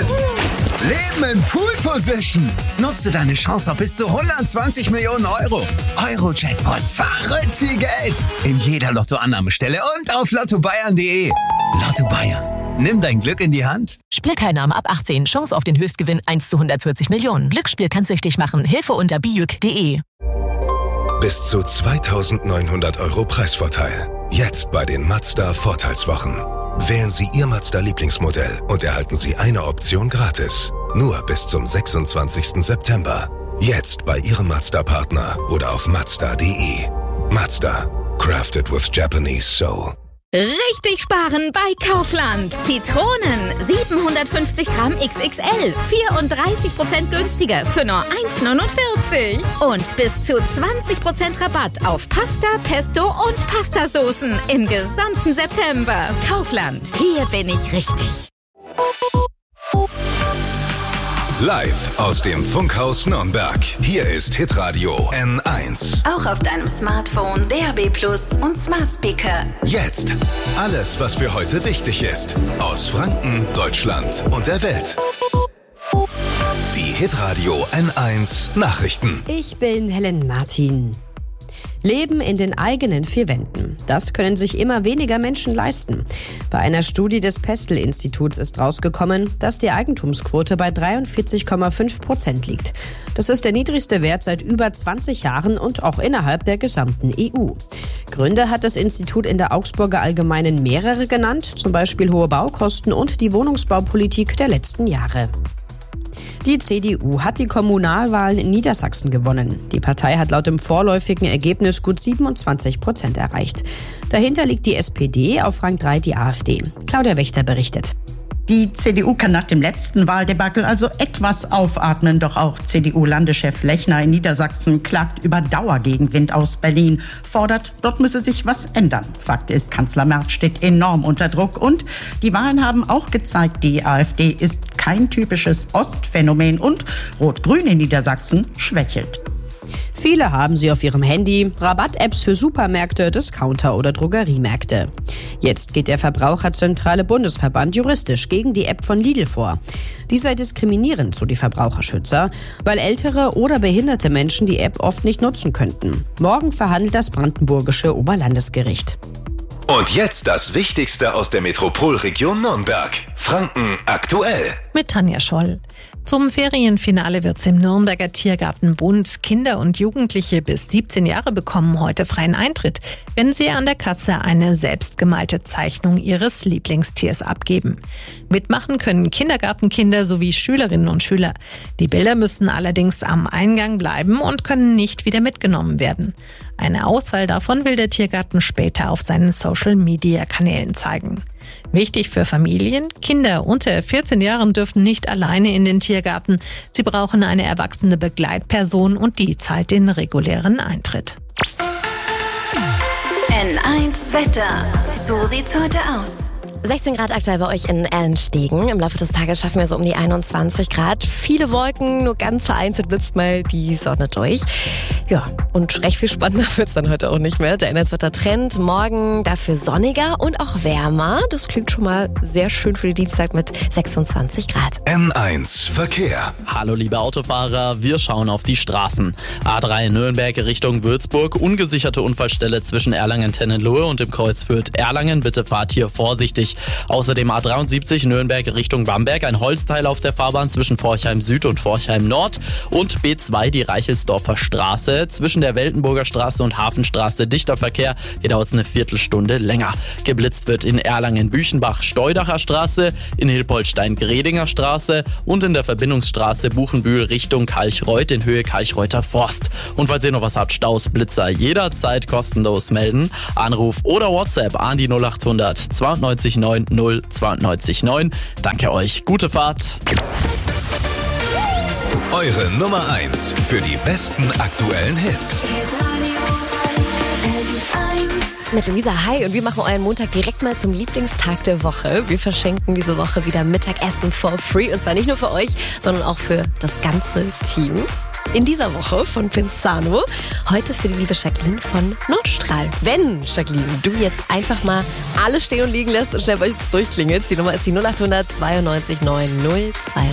Leben in Pool Position. Nutze deine Chance auf bis zu 120 Millionen Euro. Euro-Jackpot, verrückt viel Geld. In jeder Lottoannahmestelle und auf lottobayern.de. Lotto Bayern, nimm dein Glück in die Hand. Spielteilnahme ab 18. Chance auf den Höchstgewinn 1 zu 140 Millionen. Glücksspiel kann süchtig machen. Hilfe unter bijuk.de. Bis zu 2.900 Euro Preisvorteil. Jetzt bei den Mazda Vorteilswochen. Wählen Sie Ihr Mazda-Lieblingsmodell und erhalten Sie eine Option gratis. Nur bis zum 26. September. Jetzt bei Ihrem Mazda-Partner oder auf Mazda.de. Mazda. Crafted with Japanese Soul. Richtig sparen bei Kaufland. Zitronen 750 Gramm XXL, 34% günstiger für nur 1,49. Und bis zu 20% Rabatt auf Pasta, Pesto und Pastasoßen im gesamten September. Kaufland, hier bin ich richtig. Live aus dem Funkhaus Nürnberg. Hier ist Hitradio N1. Auch auf deinem Smartphone, DAB+ und Smart Speaker. Jetzt alles, was für heute wichtig ist. Aus Franken, Deutschland und der Welt. Die Hitradio N1 Nachrichten. Ich bin Helen Martin. Leben in den eigenen vier Wänden. Das können sich immer weniger Menschen leisten. Bei einer Studie des Pestel-Instituts ist rausgekommen, dass die Eigentumsquote bei 43,5% liegt. Das ist der niedrigste Wert seit über 20 Jahren und auch innerhalb der gesamten EU. Gründe hat das Institut in der Augsburger Allgemeinen mehrere genannt, zum Beispiel hohe Baukosten und die Wohnungsbaupolitik der letzten Jahre. Die CDU hat die Kommunalwahlen in Niedersachsen gewonnen. Die Partei hat laut dem vorläufigen Ergebnis gut 27% erreicht. Dahinter liegt die SPD, auf Rang 3 die AfD. Claudia Wächter berichtet. Die CDU kann nach dem letzten Wahldebakel also etwas aufatmen. Doch auch CDU-Landeschef Lechner in Niedersachsen klagt über Dauergegenwind aus Berlin, fordert, dort müsse sich was ändern. Fakt ist, Kanzler Merz steht enorm unter Druck. Und die Wahlen haben auch gezeigt, die AfD ist kein typisches Ostphänomen und Rot-Grün in Niedersachsen schwächelt. Viele haben sie auf ihrem Handy, Rabatt-Apps für Supermärkte, Discounter oder Drogeriemärkte. Jetzt geht der Verbraucherzentrale Bundesverband juristisch gegen die App von Lidl vor. Die sei diskriminierend, so die Verbraucherschützer, weil ältere oder behinderte Menschen die App oft nicht nutzen könnten. Morgen verhandelt das brandenburgische Oberlandesgericht. Und jetzt das Wichtigste aus der Metropolregion Nürnberg. Franken aktuell. Mit Tanja Scholl. Zum Ferienfinale wird's im Nürnberger Tiergarten bunt. Kinder und Jugendliche bis 17 Jahre bekommen heute freien Eintritt, wenn sie an der Kasse eine selbstgemalte Zeichnung ihres Lieblingstiers abgeben. Mitmachen können Kindergartenkinder sowie Schülerinnen und Schüler. Die Bilder müssen allerdings am Eingang bleiben und können nicht wieder mitgenommen werden. Eine Auswahl davon will der Tiergarten später auf seinen Social-Media-Kanälen zeigen. Wichtig für Familien: Kinder unter 14 Jahren dürfen nicht alleine in den Tiergarten. Sie brauchen eine erwachsene Begleitperson und die zahlt den regulären Eintritt. N1 Wetter. So sieht's heute aus. 16 Grad aktuell bei euch in Erlenstegen. Im Laufe des Tages schaffen wir so um die 21 Grad. Viele Wolken, nur ganz vereinzelt blitzt mal die Sonne durch. Ja, und recht viel spannender wird's dann heute auch nicht mehr. Der N1-Wetter-Trend, morgen dafür sonniger und auch wärmer. Das klingt schon mal sehr schön für den Dienstag mit 26 Grad. N1 Verkehr. Hallo liebe Autofahrer, wir schauen auf die Straßen. A3 Nürnberg Richtung Würzburg, ungesicherte Unfallstelle zwischen Erlangen-Tennenlohe und dem Kreuz Fürth-Erlangen. Bitte fahrt hier vorsichtig. Außerdem A73 Nürnberg Richtung Bamberg, ein Holzteil auf der Fahrbahn zwischen Forchheim Süd und Forchheim Nord. Und B2 die Reichelsdorfer Straße zwischen der Weltenburger Straße und Hafenstraße, dichter Verkehr. Hier dauert es eine Viertelstunde länger. Geblitzt wird in Erlangen-Büchenbach Steudacher Straße, in Hilpoltstein-Gredinger Straße und in der Verbindungsstraße Buchenbühl Richtung Kalchreuth in Höhe Kalchreuter Forst. Und falls ihr noch was habt, Staus, Blitzer, jederzeit kostenlos melden. Anruf oder WhatsApp an die 0800 92 9 0 92 9. Danke euch, gute Fahrt. Eure Nummer 1 für die besten aktuellen Hits. Mit Luisa, hi, und wir machen euren Montag direkt mal zum Lieblingstag der Woche. Wir verschenken diese Woche wieder Mittagessen for free, und zwar nicht nur für euch, sondern auch für das ganze Team. in dieser Woche von Pinzano. Heute für die liebe Jacqueline von Nordstrahl. Wenn, Jacqueline, du jetzt einfach mal alles stehen und liegen lässt und schnell bei euch durchklingelst, die Nummer ist die 0800 92 9 092.